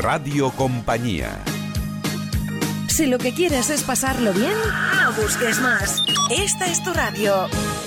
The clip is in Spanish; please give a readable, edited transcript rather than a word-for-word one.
Radio Compañía. Si lo que quieres es pasarlo bien, no busques más. Esta es tu radio.